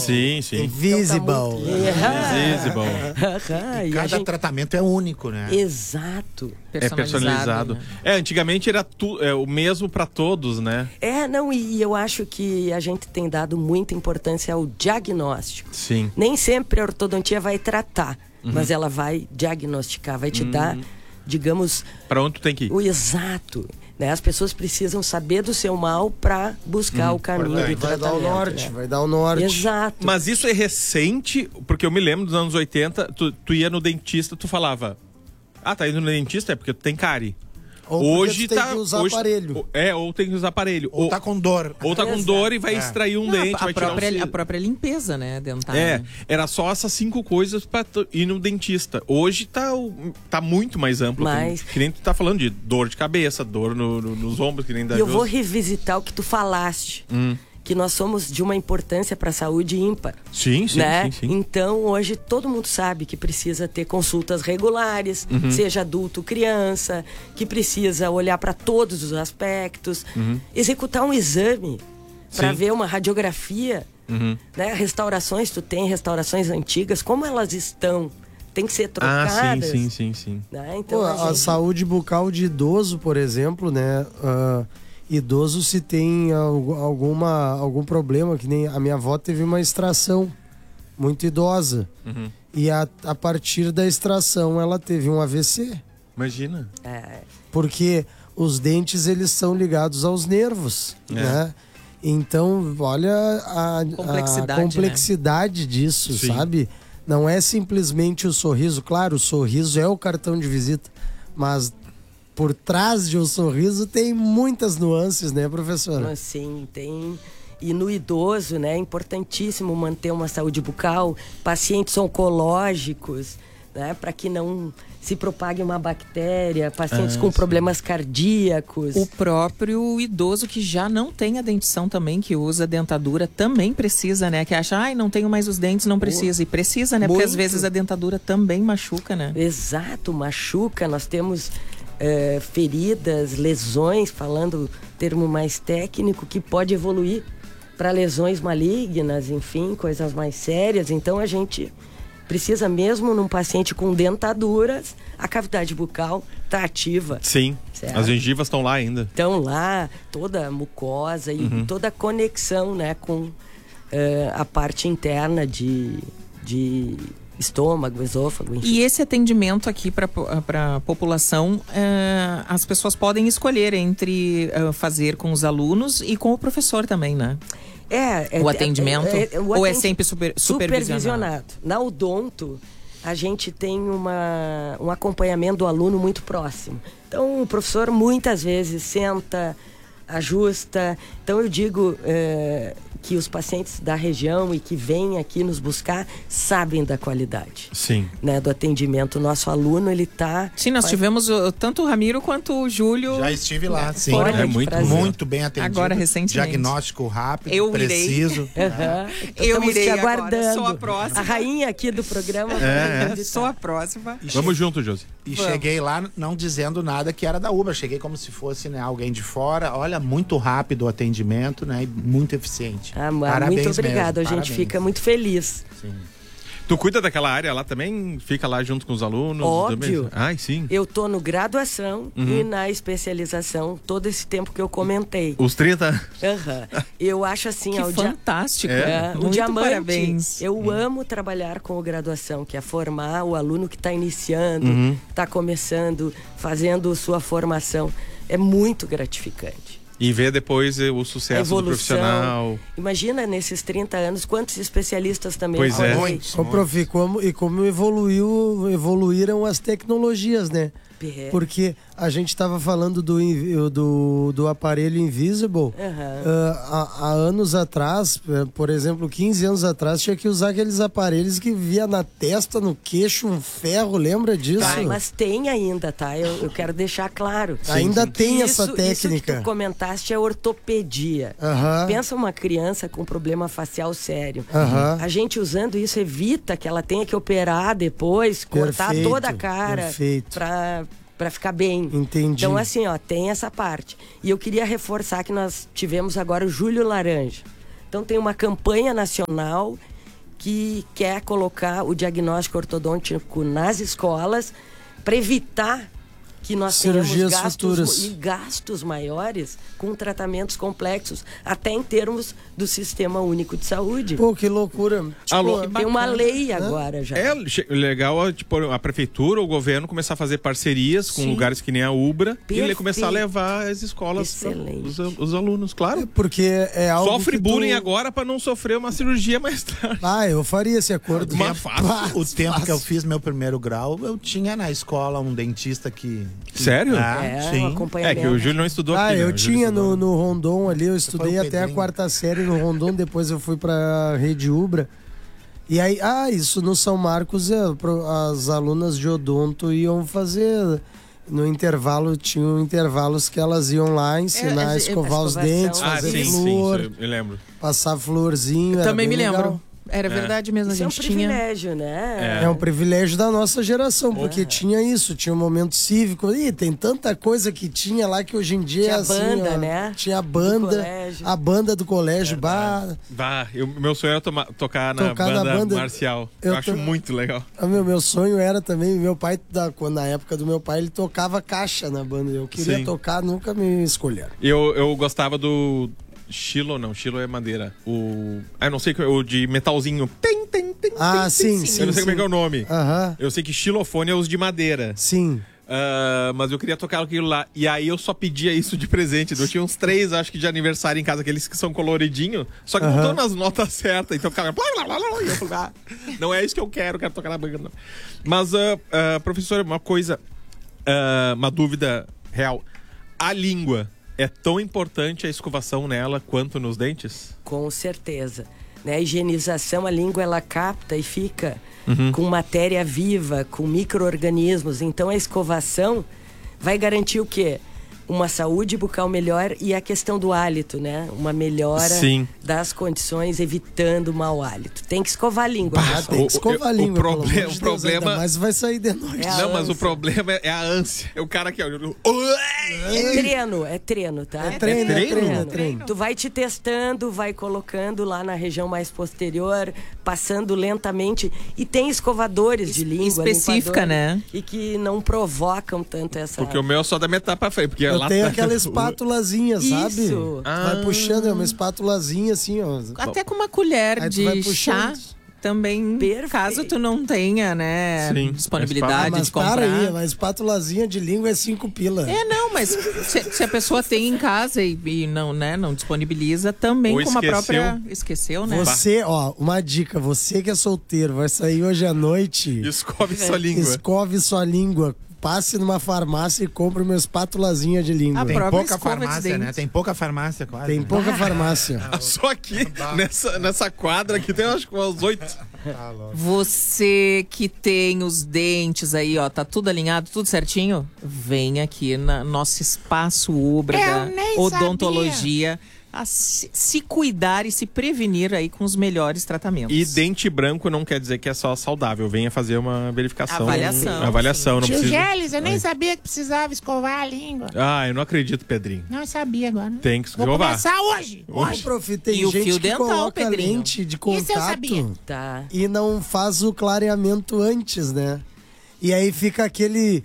Sim, sim. Invisible. Invisible. Cada tratamento é único, né? Exato. É personalizado. Né? Antigamente era o mesmo para todos, né? E eu acho que a gente tem dado muita importância ao diagnóstico. Sim. Nem sempre a ortodontia vai tratar, mas ela vai diagnosticar, vai te dar, digamos... Para onde tu tem que ir. O exato. Né? As pessoas precisam saber do seu mal para buscar o caminho do tratamento. Vai dar o norte. Exato. Mas isso é recente, porque eu me lembro dos anos 80, tu ia no dentista, tu falava, tá indo no dentista é porque tu tem cárie. Hoje tem que usar aparelho. Ou tem que usar aparelho. Ou tá com dor. Ou tá com dor e vai extrair um dente, vai tirar a própria limpeza, né, dentária. Era só essas 5 coisas pra ir no dentista. Hoje tá muito mais amplo. Que nem tu tá falando de dor de cabeça, dor nos ombros, que nem da eu vou revisitar o que tu falaste. Que nós somos de uma importância para a saúde ímpar. Sim. Então, hoje, todo mundo sabe que precisa ter consultas regulares, seja adulto, criança, que precisa olhar para todos os aspectos, executar um exame para ver uma radiografia, né? Restaurações, tu tem restaurações antigas, como elas estão? Tem que ser trocadas. Sim. Né? Então, a saúde bucal de idoso, por exemplo, né? Idoso, se tem algum problema, que nem a minha avó teve uma extração muito idosa. E a partir da extração ela teve um AVC. Imagina. Porque os dentes, eles são ligados aos nervos, né? Então, olha a complexidade, né? Disso, sabe? Não é simplesmente o sorriso. Claro, o sorriso é o cartão de visita, mas por trás de um sorriso tem muitas nuances, né, professora? Sim, tem. E no idoso, né, é importantíssimo manter uma saúde bucal, pacientes oncológicos, né, para que não se propague uma bactéria, pacientes com problemas cardíacos. O próprio idoso que já não tem a dentição também, que usa dentadura, também precisa, né? Que acha, não tenho mais os dentes, não precisa. E precisa, né? Porque às vezes a dentadura também machuca, né? Exato, machuca. Nós temos feridas, lesões, falando termo mais técnico, que pode evoluir para lesões malignas, enfim, coisas mais sérias. Então a gente precisa, mesmo num paciente com dentaduras, a cavidade bucal está ativa. Sim, certo? As gengivas estão lá ainda. Estão lá, toda a mucosa e toda a conexão, né, com a parte interna de estômago, esôfago, enfim. E esse atendimento aqui para a população, as pessoas podem escolher entre fazer com os alunos e com o professor também, né? O atendimento? Ou é sempre supervisionado? Na Odonto, a gente tem um acompanhamento do aluno muito próximo. Então, o professor muitas vezes senta, ajusta. Então, eu digo que os pacientes da região e que vêm aqui nos buscar sabem da qualidade. Sim. Né, do atendimento. O nosso aluno, ele está... Sim, nós tivemos tanto o Ramiro quanto o Júlio. Já estive lá, sim. Muito bem atendido. Agora, recentemente. Diagnóstico rápido, preciso. Estamos te aguardando. Sou a próxima. A rainha aqui do programa. Sou a próxima. Vamos junto, Josi. E cheguei lá não dizendo nada que era da Uber. Cheguei como se fosse, né, alguém de fora. Olha, muito rápido o atendimento, né? E muito eficiente. Muito obrigado. A gente fica muito feliz. Sim. Tu cuida daquela área lá também? Fica lá junto com os alunos? Óbvio. Ai, sim. Eu tô no graduação e na especialização todo esse tempo que eu comentei. Os 30? Eu acho assim... Que fantástico. O diamante, parabéns. Eu amo trabalhar com o graduação, que é formar o aluno que está iniciando, está começando, fazendo sua formação. É muito gratificante. E ver depois o sucesso do profissional. Imagina, nesses 30 anos, quantos especialistas também. Pois é. Prof, como evoluíram as tecnologias, né? Porque a gente estava falando do aparelho Invisible. Há anos atrás, por exemplo, 15 anos atrás, tinha que usar aqueles aparelhos que via na testa, no queixo, um ferro, lembra disso? Mas tem ainda, tá? Eu quero deixar claro. Ainda tem essa técnica. Isso que tu comentaste é ortopedia. Pensa uma criança com problema facial sério. A gente usando isso evita que ela tenha que operar depois, cortar toda a cara para ficar bem. Entendi. Então, assim, tem essa parte. E eu queria reforçar que nós tivemos agora o Julho Laranja. Então, tem uma campanha nacional que quer colocar o diagnóstico ortodôntico nas escolas para evitar que nós cirurgias tenhamos gastos maiores com tratamentos complexos, até em termos do Sistema Único de Saúde. Pô, que loucura. Tipo, tem uma lei agora já. É legal, tipo, a prefeitura, o governo começar a fazer parcerias com lugares que nem a Ubra. Perfeito. E começar a levar as escolas os alunos, claro. Porque é algo sofre bullying agora para não sofrer uma cirurgia mais tarde. Eu faria esse acordo. O tempo que eu fiz meu primeiro grau, eu tinha na escola um dentista que... Sério? Sim. Um acompanhamento. Que o Júlio não estudou aqui. Eu tinha no Rondon ali, eu estudei até a 4ª série no Rondon, depois eu fui pra Rede Ubra. E aí, isso no São Marcos, as alunas de odonto iam fazer... No intervalo, tinham intervalos que elas iam lá ensinar a escovar os dentes, fazer flor. Sim, eu lembro. Passar florzinho. Também me lembro. Legal. Era verdade mesmo, isso a gente tinha... é um privilégio, né? É um privilégio da nossa geração, porque tinha isso, tinha um momento cívico. E tem tanta coisa que tinha lá que hoje em dia tinha é assim, banda, né? Tinha a banda, a banda do colégio. Meu sonho era tocar na banda marcial. Eu acho muito legal. Meu sonho era também, meu pai, na época do meu pai, ele tocava caixa na banda. Eu queria tocar, nunca me escolheram. Eu gostava do... Chilo é madeira. Eu não sei, o de metalzinho. Sim. Eu não sei como é que é o nome. Aham. Eu sei que xilofone é os de madeira. Sim. Mas eu queria tocar aquilo lá. E aí eu só pedia isso de presente. Eu tinha uns 3, acho que de aniversário em casa, aqueles que são coloridinhos. Só que não estão nas notas certas. Então eu ficava... E eu falei, não é isso que eu quero tocar na banda. Mas, professora, uma coisa... uma dúvida real. A língua... É tão importante a escovação nela quanto nos dentes? Com certeza. A higienização, a língua ela capta e fica com matéria viva, com micro-organismos. Então a escovação vai garantir o quê? Uma saúde bucal melhor e a questão do hálito, né? Uma melhora das condições, evitando mau hálito. Tem que escovar a língua. Tem que escovar a língua. O problema... Mas vai sair de noite. Mas o problema é a ânsia. É o cara que... É treino, tá? É treino. Tu vai te testando, vai colocando lá na região mais posterior, passando lentamente. E tem escovadores de língua. Específica, né? E que não provocam tanto essa... Porque o meu é só da metade pra frente. Porque eu tenho aquela espátulazinha, sabe? Isso. Vai puxando, é uma espátulazinha assim, ó. Até com uma colher de chá. Também, caso tu não tenha, né, disponibilidade de comprar. Mas uma espátulazinha de língua é 5 pila. Mas se a pessoa tem em casa e não, né, não disponibiliza, também com uma própria... Esqueceu, né? Você, uma dica, você que é solteiro, vai sair hoje à noite... Escove sua língua. Escove sua língua. Passe numa farmácia e compre uma espátulazinha de língua. Tem pouca farmácia, né? Tem pouca farmácia quase. Tem pouca farmácia. Só aqui, nessa quadra aqui, tem acho que umas 8. Você que tem os dentes aí, ó, tá tudo alinhado, tudo certinho? Vem aqui no nosso espaço Ubra da odontologia. A se cuidar e se prevenir aí com os melhores tratamentos. E dente branco não quer dizer que é só saudável. Venha fazer uma verificação. Avaliação. Não Tio precisa... Gélis, eu nem sabia que precisava escovar a língua. Eu não acredito, Pedrinho. Não sabia agora. Tem que escovar. Vou começar hoje. Prof, tem e o gente fio que dental, coloca Pedrinho. lente de contato e não faz o clareamento antes, né? E aí fica aquele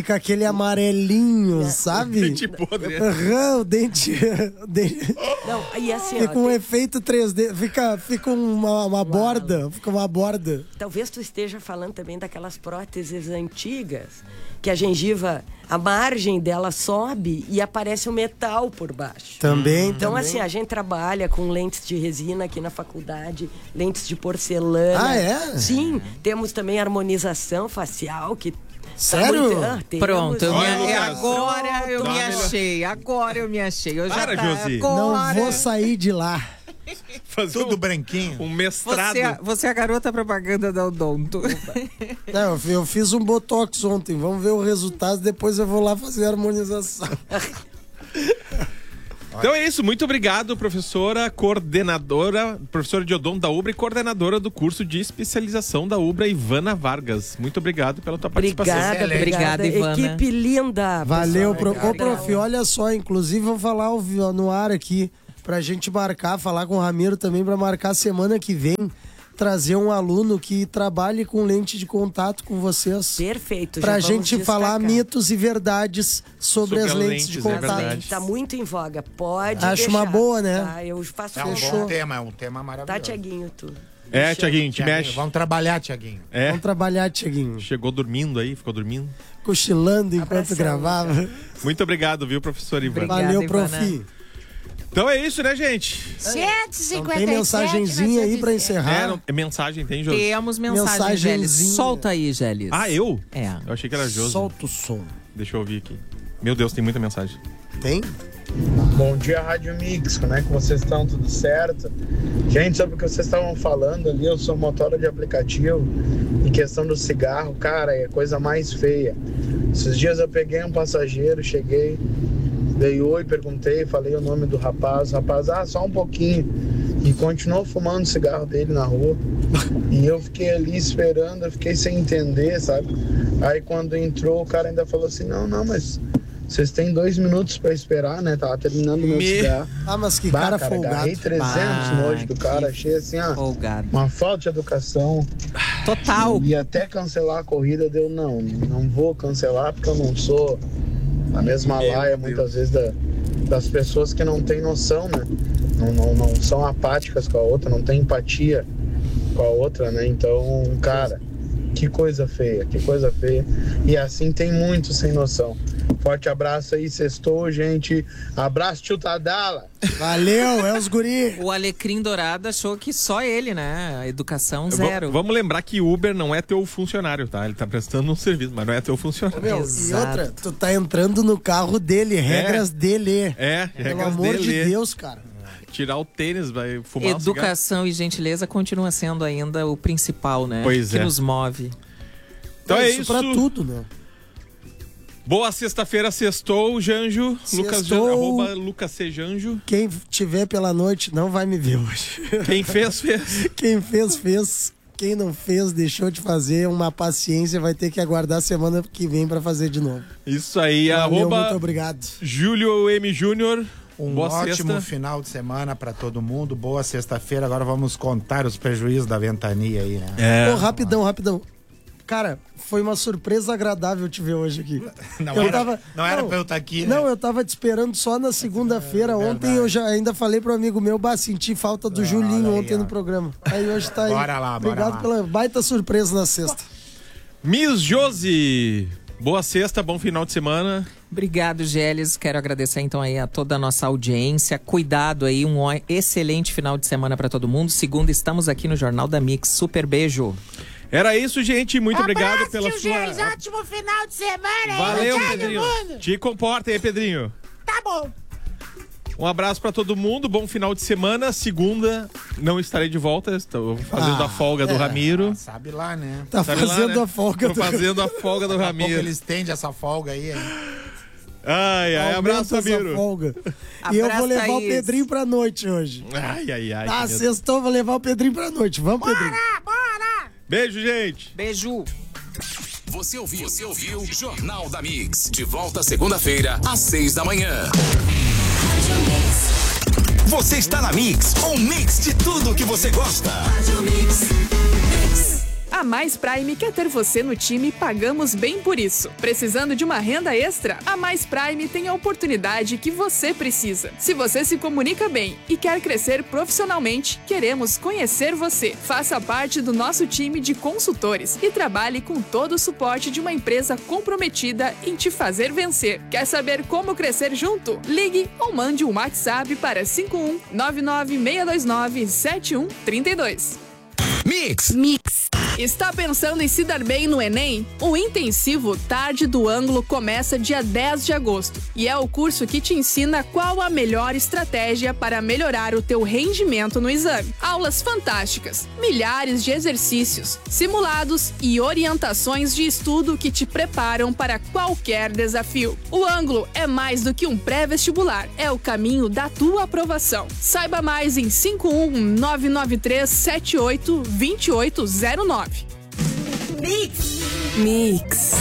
amarelinho, sabe? Dente podre. O dente... Não, e assim, fica um efeito 3D, fica uma borda, fica uma borda. Talvez tu esteja falando também daquelas próteses antigas, que a gengiva, a margem dela sobe e aparece o metal por baixo. Também. Então, assim, a gente trabalha com lentes de resina aqui na faculdade, lentes de porcelana. É? Sim, temos também harmonização facial, que... Sério? Pronto, agora eu me achei. Agora eu me achei. Josi. Não vou sair de lá. Fazer tudo branquinho. Um mestrado. Você é a garota propaganda da Odonto. Não, eu fiz um botox ontem. Vamos ver o resultado. Depois eu vou lá fazer a harmonização. Então é isso, muito obrigado, professora de odonto da Ubra e coordenadora do curso de especialização da Ubra, Ivana Vargas. Muito obrigado pela tua participação. Obrigada, Ivana. Equipe linda. Valeu, prof, olha só, inclusive vou falar no ar aqui, pra gente falar com o Ramiro também, pra marcar semana que vem. trazer um aluno que trabalhe com lente de contato com vocês. Perfeito. Pra gente falar mitos e verdades sobre as lentes de contato. Tá muito em voga. Pode Acho uma boa, né? Tá, eu faço um bom tema, é um tema maravilhoso. Tá, Tiaguinho, tu. Tiaguinho, te mexe. Vamos trabalhar, Tiaguinho. Vamos trabalhar, Tiaguinho. Chegou dormindo aí, ficou dormindo. Cochilando enquanto gravava. Muito obrigado, viu, professor Ivan? Valeu, profi. Então é isso, né, gente? 157. Tem mensagenzinha aí pra encerrar? Mensagem, tem, Josi? Temos mensagem, Gélis. Solta aí, Gélis. Eu? Eu achei que era Josi. Solta o som. Deixa eu ouvir aqui. Meu Deus, tem muita mensagem. Tem? Bom dia, Rádio Mix. Como é que vocês estão? Tudo certo? Gente, sobre o que vocês estavam falando ali, eu sou motora de aplicativo. Em questão do cigarro, cara, é a coisa mais feia. Esses dias eu peguei um passageiro, cheguei, dei oi, perguntei, falei o nome do rapaz. O rapaz, só um pouquinho. E continuou fumando o cigarro dele na rua. E eu fiquei ali esperando, eu fiquei sem entender, sabe? Aí quando entrou, o cara ainda falou assim, não, mas vocês têm 2 minutos pra esperar, né? Tava terminando o meu cigarro. Mas que cara folgado. Agarrei 300 nojo do cara, achei assim, folgado. Uma falta de educação. Total. E até cancelar a corrida, deu não vou cancelar porque eu não sou a mesma laia, muitas vezes, das pessoas que não têm noção, né? Não são apáticas com a outra, não tem empatia com a outra, né? Então, cara, que coisa feia. E assim tem muitos sem noção. Forte abraço aí, sextou, gente. Abraço, tio Tadala. Valeu, é os guri. O Alecrim Dourado achou que só ele, né? A educação zero. Vamos lembrar que Uber não é teu funcionário, tá? Ele tá prestando um serviço, mas não é teu funcionário. E outra, tu tá entrando no carro dele, regras dele. Regras Pelo amor de Deus, cara. Tirar o tênis, vai fumar Educação e gentileza continua sendo ainda o principal, né? Pois que nos move. Então é isso. Pra tudo, né? Boa sexta-feira, sextou, Janjo. Lucas C. Janjo. Quem tiver pela noite não vai me ver hoje. Quem fez. Quem fez. Quem não fez, deixou de fazer. Uma paciência, vai ter que aguardar a semana que vem pra fazer de novo. Isso aí, Valeu, muito obrigado. Júlio M. Júnior. Boa ótimo final de semana pra todo mundo. Boa sexta-feira. Agora vamos contar os prejuízos da ventania aí, né? Rapidão. Cara, foi uma surpresa agradável te ver hoje aqui. Não era pra eu estar aqui, né? Não, eu tava te esperando só na segunda-feira. Ontem eu já ainda falei pro amigo meu, senti falta do Julinho ontem no programa. Aí hoje tá aí. Bora lá. Obrigado pela baita surpresa na sexta. Miss Josi, boa sexta, bom final de semana. Obrigado, Gélis. Quero agradecer então aí a toda a nossa audiência. Cuidado aí, um excelente final de semana pra todo mundo. Segunda, estamos aqui no Jornal da Mix. Super beijo. Era isso, gente. Muito obrigado pela sua... Gélis, ótimo final de semana. Valeu, Pedrinho. Te comporta aí, Pedrinho. Tá bom. Um abraço pra todo mundo. Bom final de semana. Segunda, não estarei de volta. Estou fazendo a folga do Ramiro. Sabe lá, né? Tá fazendo a folga do Ramiro. Fazendo a folga do Ramiro. Ele estende essa folga aí, hein? Ai, abraço, Ramiro. Folga. E eu vou levar o Pedrinho pra noite hoje. Ai. Sextou, vou levar o Pedrinho pra noite. Vamos, Pedrinho. Bora! Beijo, gente. Beijo. Você ouviu Jornal da Mix. De volta segunda-feira, às 6 da manhã. Você está na Mix, um mix de tudo que você gosta. A Mais Prime quer ter você no time e pagamos bem por isso. Precisando de uma renda extra? A Mais Prime tem a oportunidade que você precisa. Se você se comunica bem e quer crescer profissionalmente, queremos conhecer você. Faça parte do nosso time de consultores e trabalhe com todo o suporte de uma empresa comprometida em te fazer vencer. Quer saber como crescer junto? Ligue ou mande um WhatsApp para 51-99629-7132. Mix. Está pensando em se dar bem no Enem? O intensivo Tarde do Ângulo começa dia 10 de agosto e é o curso que te ensina qual a melhor estratégia para melhorar o teu rendimento no exame. Aulas fantásticas, milhares de exercícios, simulados e orientações de estudo que te preparam para qualquer desafio. O Ângulo é mais do que um pré-vestibular, é o caminho da tua aprovação. Saiba mais em 51993782809. Mix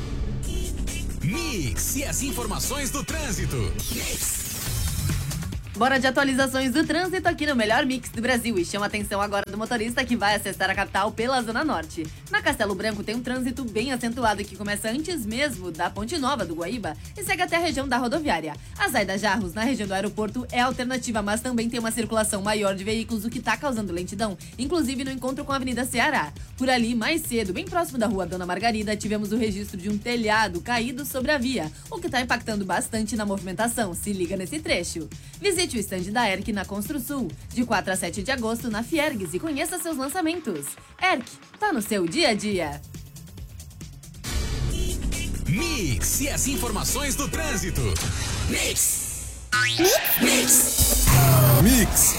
E as informações do trânsito. Bora de atualizações do trânsito aqui no melhor mix do Brasil. E chama a atenção agora do motorista que vai acessar a capital pela Zona Norte. Na Castelo Branco tem um trânsito bem acentuado que começa antes mesmo da Ponte Nova do Guaíba e segue até a região da rodoviária. A Zaida Jarros, na região do aeroporto, é alternativa, mas também tem uma circulação maior de veículos, o que está causando lentidão, inclusive no encontro com a Avenida Ceará. Por ali, mais cedo, bem próximo da rua Dona Margarida, tivemos o registro de um telhado caído sobre a via, o que está impactando bastante na movimentação. Se liga nesse trecho. Visite o stand da ERC na Construsul, de 4 a 7 de agosto na Fiergues e conheça seus lançamentos. ERC, tá no seu dia a dia. Mix e as informações do trânsito. Mix. Mix. Mix.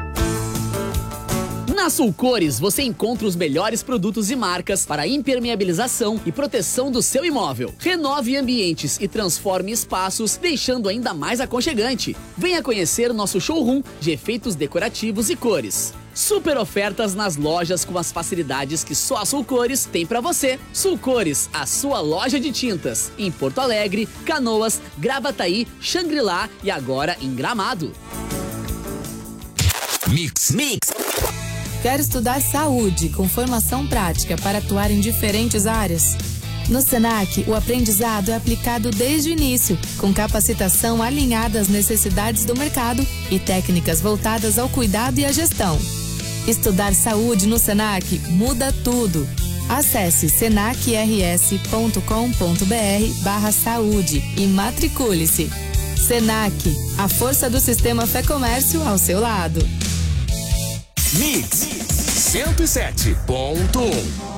Na Sulcores você encontra os melhores produtos e marcas para impermeabilização e proteção do seu imóvel. Renove ambientes e transforme espaços, deixando ainda mais aconchegante. Venha conhecer nosso showroom de efeitos decorativos e cores. Super ofertas nas lojas com as facilidades que só a Sulcores tem para você. Sulcores, a sua loja de tintas, em Porto Alegre, Canoas, Gravataí, Xangri-Lá e agora em Gramado. Mix. Quer estudar saúde com formação prática para atuar em diferentes áreas? No Senac, o aprendizado é aplicado desde o início, com capacitação alinhada às necessidades do mercado e técnicas voltadas ao cuidado e à gestão. Estudar saúde no Senac muda tudo. Acesse senacrs.com.br/saúde e matricule-se. Senac, a força do sistema Fé Comércio ao seu lado. Mix 107.1